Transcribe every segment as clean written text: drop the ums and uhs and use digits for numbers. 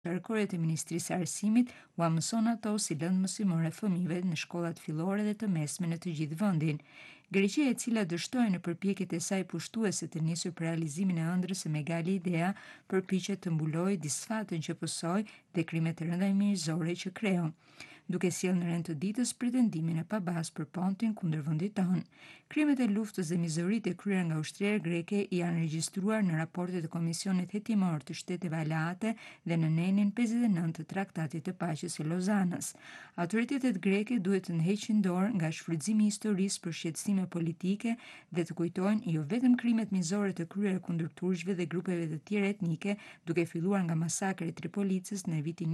Kërkore të Ministrisë së Arsimit u mëson ato si lëndë mësimore fëmijëve në shkollat fillore dhe të mesme në të gjithë vendin. Greqia, e cila dështoi në përpjekjet e saj pushtuese të nisur për realizimin e ëndrrës së Megali Idea, përpiqet të mbulojë disfatën që pësoi dhe krimet e rënda njerëzore që kreu, duke sjellë në rend të ditës pretendimin e pabazë për pontin kundër vendit tonë. Krimet e luftës dhe mizoritë e kryer nga ushtriera greke janë regjistruar në raportet e Komisionit Hetimor të Shteteve Aleate dhe në nenin 59 të Traktatit të Paqes së Lozanës. Autoritetet greke duhet të ndheqin dorë nga shfrytëzimi i historisë për shqetësime politike dhe të kujtojnë jo vetëm krimet mizore të kryera kundër turqëve dhe grupeve të tjera etnike, duke filluar nga masakri i Tripolicës në vitin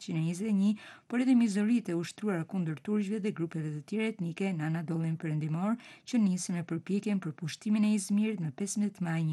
1821, por edhe mizoritë e ushtruara kundër turqëve dhe grupeve të tjera etnike në Anadollin Perëndimor, që nisi me përpjekjen për pushtimin e Izmirit në 15 maj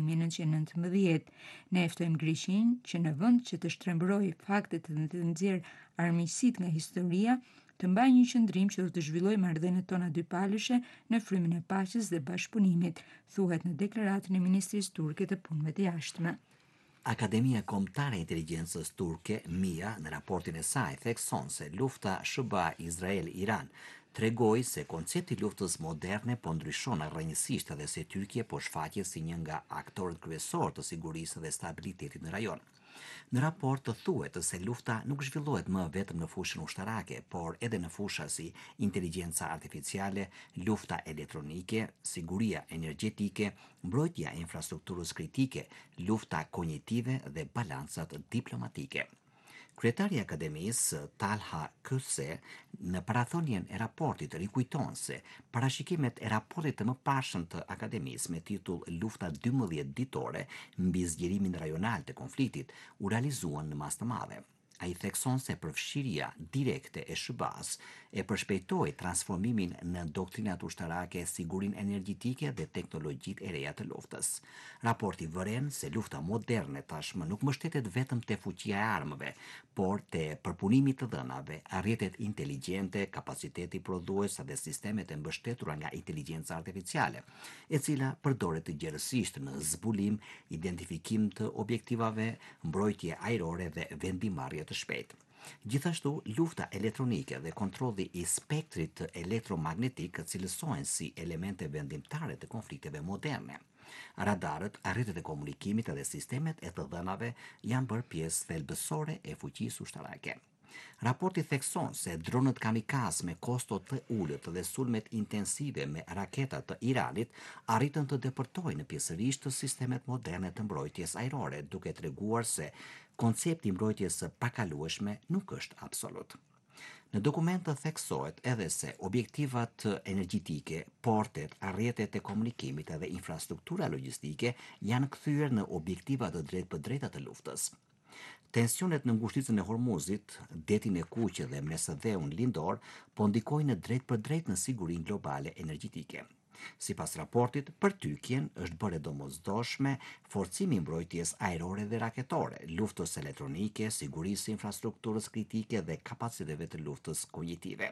1919. Ne ftojmë Greqinë që në vend që të shtrembërojë faktet dhe të nxjerrë armiqësitë nga historia, të mbajë një qëndrim që do të zhvillojë marrëdhëniet tona dypalëshe në frymën e paqes dhe bashkëpunimit, thuhet në deklaratën e Ministrisë Turke të Punëve të Jashtme. Akademia Kombëtare e Inteligjencës Turke, MIA, në raportin e saj thekson se lufta SBA Izrael-Iran tregoi se koncepti i luftës moderne po ndryshon rrënjësisht edhe se Tyrkia po shfaqet si një nga aktorët kryesor të sigurisë dhe stabilitetit në rajon. Në raport të thuhet se lufta nuk zhvillohet më vetëm në fushën ushtarake, por edhe në fusha si inteligjenca artificiale, lufta elektronike, siguria energjetike, mbrojtja e infrastrukturës kritike, lufta kognitive dhe balancat diplomatike. Kryetari i Akademisë, Talha Kyse, në parathonjen e raportit rikujton se parashikimet e raportit të mëparshëm të Akademisë me titull Lufta 12 ditore mbi zgjerimin rajonal të konfliktit u realizuan në masë të madhe. Ai thekson se përfshirja direkte e SBA-s e përshpejtoi transformimin në doktrinat ushtarake, sigurinë energjetike dhe teknologjitë e reja të luftës. Raporti vëren se lufta moderne tashmë nuk mbështetet vetëm te fuqia e armëve, por te përpunimi të dhënave, rrjetet inteligjente, kapaciteti prodhues dhe sistemet e mbështetura nga inteligjenca artificiale, e cila përdoret gjerësisht në zbulim, identifikim të objektivave, mbrojtje ajrore dhe vendimarrje të shpejtë. Gjithashtu, lufta elektronike dhe kontrolli i spektrit elektromagnetik cilësohen si elemente vendimtare të konflikteve moderne. Radarët, rrjetet e komunikimit dhe sistemet e të dhënave janë bërë pjesë thelbësore e fuqisë ushtarake. Raporti thekson se dronët kamikaz me kosto të ulët dhe sulmet intensive me raketat të Iranit arritën të depërtojnë pjesërisht të sistemet moderne të mbrojtjes ajrore, duke treguar se koncepti i mbrojtjes së pakalueshme nuk është absolut. Në dokument të theksohet edhe se objektivat energjetike, portet, rrjetet e komunikimit dhe infrastruktura logjistike janë kthyer në objektiva të drejtpërdrejta të luftës. Tensionet në ngushticën e Hormuzit, detin e Kuqe dhe Mesdheun lindor po ndikojnë në drejtpërdrejt në sigurinë globale energjetike. Sipas raportit, për Tyrkien është bërë domosdoshme forcimi i mbrojtjes ajrore dhe raketore, luftës elektronike, sigurisë infrastrukturës kritike dhe kapaciteteve të luftës kognitive.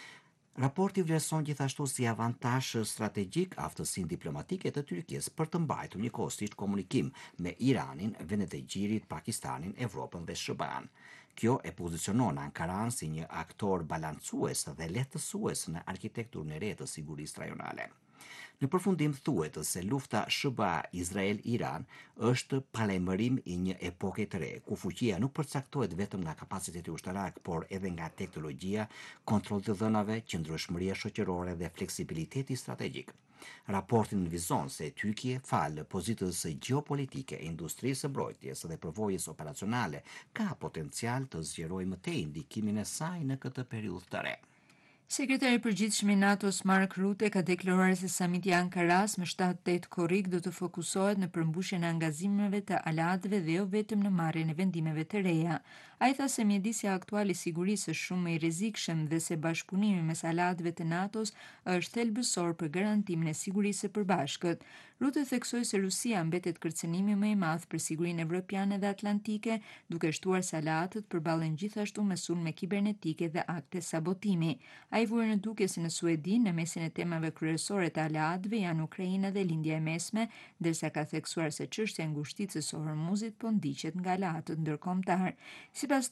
Raporti vlerëson gjithashtu si avantazh strategjik aftësinë diplomatike të Tyrkisë për të mbajtur njëkohësisht komunikim me Iranin, vendet e Gjirit, Pakistanin, Evropën dhe SBA-n. Kjo e pozicionon Ankaran si një aktor balancues dhe lehtësues në arkitekturën e re të sigurisë rajonale. Në përfundim thuhet se lufta SBA Izrael-Iran është palajmërim i një epoke të re, ku fuqia nuk përcaktohet vetëm nga kapaciteti ushtarak, por edhe nga teknologjia, kontrolli të dhënave, qëndrueshmëria shoqërore dhe fleksibiliteti strategjik. Raporti nënvizon se Tyrkia, falë pozitës gjeopolitike, industrisë së mbrojtjes dhe përvojës operacionale, ka potencial të zgjerojë më tej ndikimin e saj në këtë periudhë të re. Sekretari i përgjithshëm i NATO-s Mark Rutte ka deklaruar se samiti i Ankaras më 7-8 korrik do të fokusohet në përmbushjen e angazimeve të aleatëve dhe jo vetëm në marrjen e vendimeve të reja. Ai tha se mjedisja aktual i sigurisë është shumë më i rrezikshëm dhe se bashkëpunimi mes aleatëve të NATO-s është thelbësor për garantimin e sigurisë së përbashkët. Rutte theksoi se Rusia mbetet kërcënimi më i madh për sigurinë evropiane dhe atlantike, duke shtuar se aleatët përballen gjithashtu me sulme kibernetike dhe akte sabotimi. Ai vuri në duke se në Suedi, në mesin e temave kryesore të aleatëve janë Ukraina dhe lindja e mesme, ndërsa ka theksuar se çështja e ngushticës së Hormuzit po ndiqet nga aleatët ndërkombëtar.